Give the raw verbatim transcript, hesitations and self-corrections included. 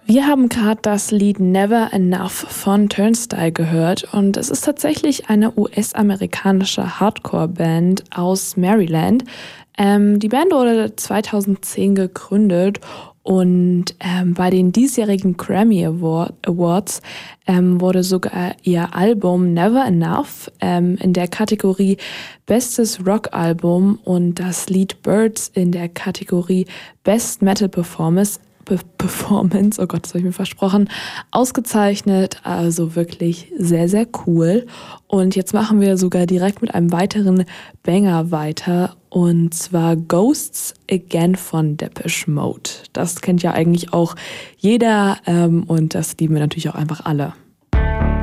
Wir haben gerade das Lied Never Enough von Turnstile gehört und es ist tatsächlich eine U S-amerikanische Hardcore-Band aus Maryland. Ähm, die Band wurde zweitausendzehn gegründet und ähm, bei den diesjährigen Grammy Award, Awards ähm, wurde sogar ihr Album Never Enough ähm, in der Kategorie Bestes Rock-Album und das Lied Birds in der Kategorie Best Metal Performance Performance, oh Gott, das habe ich mir versprochen, ausgezeichnet, also wirklich sehr, sehr cool. Und jetzt machen wir sogar direkt mit einem weiteren Banger weiter und zwar Ghosts Again von Depeche Mode. Das kennt ja eigentlich auch jeder ähm, und das lieben wir natürlich auch einfach alle.